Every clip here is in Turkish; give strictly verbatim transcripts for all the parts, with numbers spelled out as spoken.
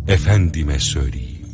efendime söyleyeyim.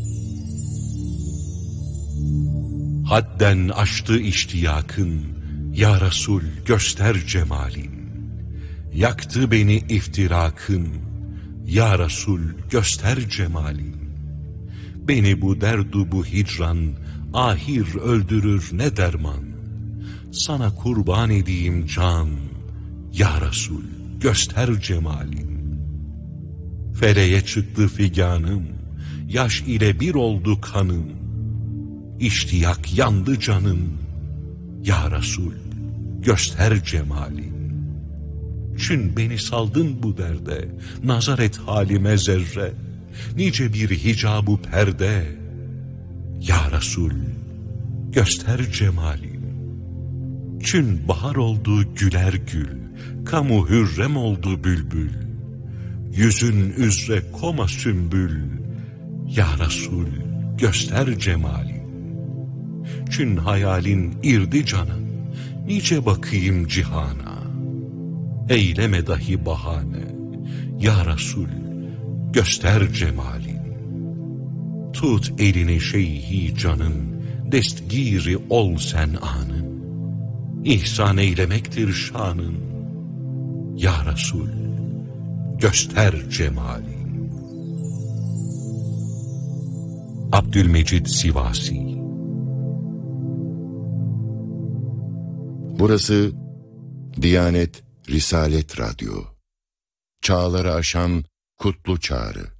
Hadden aştı iştiyakın, ya Resul göster cemalin. Yaktı beni iftirakın, ya Resul göster cemalin. Beni bu derdu bu hicran, ahir öldürür ne derman. Sana kurban edeyim can, ya Resul göster cemalin. Feleğe çıktı figanım, yaş ile bir oldu kanım. İştiyak yandı canım, ya Resul göster cemalin. Çün beni saldın bu derde, nazar et halime zerre. Nice bir hicab-ı perde, ya Resul göster cemalin. Çün bahar oldu güler gül, kamu hürrem oldu bülbül. Yüzün üzre koma sümbül, ya Resul göster cemalin. Çün hayalin irdi canım, nice bakayım cihana. Eyleme dahi bahane, ya Resul göster cemalin. Tut elini şeyhi canın, destgiri ol sen anın. İhsan eylemektir şanın, ya Resul göster cemalin. Abdülmecid Sivasi. Burası Diyanet Risalet Radyo. Çağları aşan kutlu çağrı.